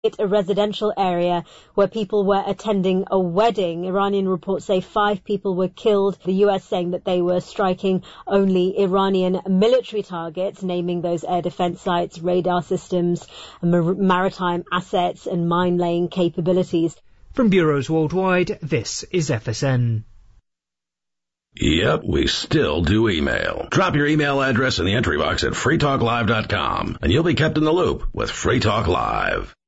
a residential area where people were attending a wedding. Iranian reports say 5 people were killed. The US saying that they were striking only Iranian military targets, naming those air defense sites, radar systems, maritime assets and mine-laying capabilities. From bureaus worldwide, this is FSN. Yep, we still do email. Drop your email address in the entry box at freetalklive.com and you'll be kept in the loop with Free Talk Live.